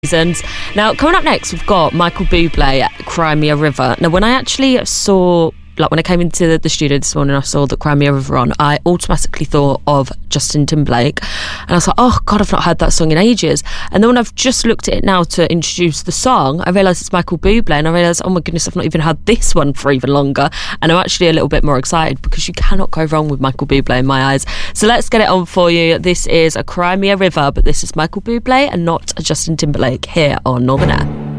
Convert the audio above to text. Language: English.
Reasons. Now, coming up next, we've got Michael Bublé, Cry Me a River. Now, when I actually saw, when I came into the studio this morning, I saw the Cry Me a River on, I automatically thought of Justin Timberlake. And I was like, oh, God, I've not heard that song in ages. And then when I've just looked at it now to introduce the song, I realised it's Michael Bublé, and I realised, oh my goodness, I've not even had this one for even longer. And I'm actually a little bit more excited because you cannot go wrong with Michael Bublé in my eyes. So let's get it on for you. This is a Cry Me a River, but this is Michael Bublé and not a Justin Timberlake here on Northern Air.